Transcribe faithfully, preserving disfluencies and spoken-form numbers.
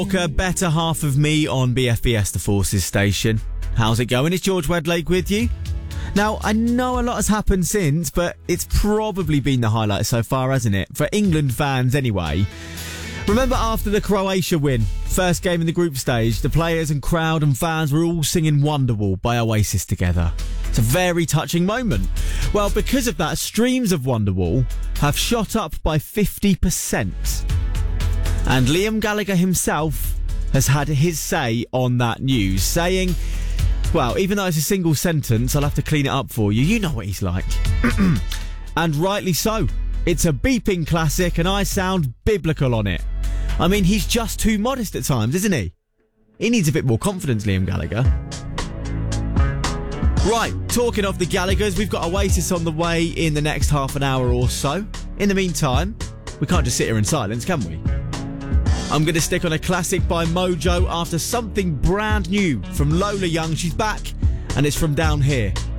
Walker, better half of me on B F B S The Forces station. How's it going? It's George Wedlake with you. Now, I know a lot has happened since, but it's probably been the highlight so far, hasn't it? For England fans anyway. Remember after the Croatia win, first game in the group stage, the players and crowd and fans were all singing Wonderwall by Oasis together. It's a very touching moment. Well, because of that, streams of Wonderwall have shot up by fifty percent. And Liam Gallagher himself has had his say on that news, saying, well, even though it's a single sentence, I'll have to clean it up for you. You know what he's like. And rightly so. It's a beeping classic and I sound biblical on it. I mean, he's just too modest at times, isn't he? He needs a bit more confidence, Liam Gallagher. Right, talking of the Gallaghers, we've got Oasis on the way in the next half an hour or so. In the meantime, we can't just sit here in silence, can we? I'm going to stick on a classic by Mojo after something brand new from Lola Young. She's back, and it's from Down Here.